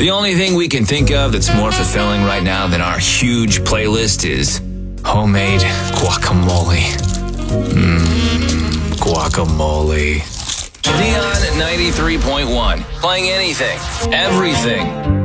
The only thing we can think of that's more fulfilling right now than our huge playlist is homemade guacamole. Guacamole. Neon 93.1. Playing anything, everything.